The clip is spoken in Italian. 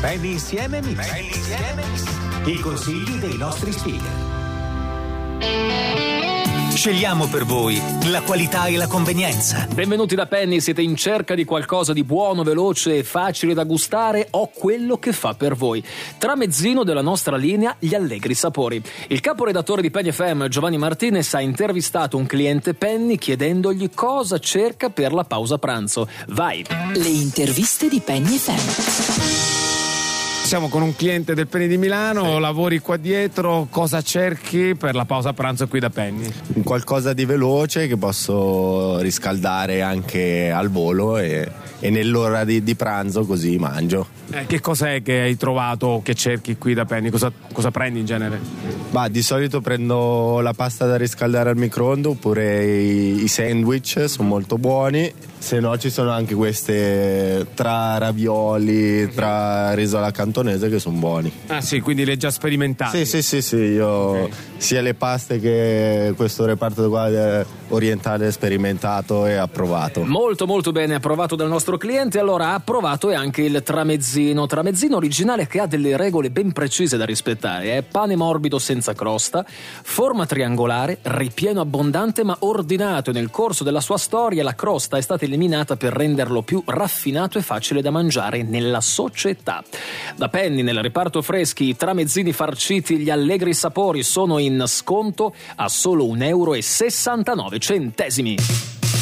Penny insieme Mix. I consigli dei nostri speaker. Scegliamo per voi la qualità e la convenienza. Benvenuti da Penny, siete in cerca di qualcosa di buono, veloce e facile da gustare? Ho quello che fa per voi. Tramezzino della nostra linea Gli Allegri Sapori. Il caporedattore di Penny FM, Giovanni Martinez, ha intervistato un cliente Penny chiedendogli cosa cerca per la pausa pranzo. Vai! Le interviste di Penny FM. Siamo con un cliente del Penny di Milano, lavori qua dietro, cosa cerchi per la pausa pranzo qui da Penny? Qualcosa di veloce che posso riscaldare anche al volo e nell'ora di pranzo così mangio. Che cos'è che hai trovato, che cerchi qui da Penny? Cosa prendi in genere? Di solito prendo la pasta da riscaldare al microonde oppure i sandwich, sono molto buoni. Se no ci sono anche queste tra ravioli, tra riso alla cantonese che sono buoni. Ah sì, quindi le hai già sperimentate? Sì, io sia le paste che questo reparto qua orientale sperimentato e approvato. Molto molto bene, approvato dal nostro cliente. Allora ha approvato e anche il tramezzino originale che ha delle regole ben precise da rispettare. È pane morbido senza crosta, forma triangolare, ripieno abbondante ma ordinato, e nel corso della sua storia la crosta è stata eliminata per renderlo più raffinato e facile da mangiare nella società. Da Penny, nel reparto freschi, i tramezzini farciti Gli Allegri Sapori sono in sconto a solo €1,69.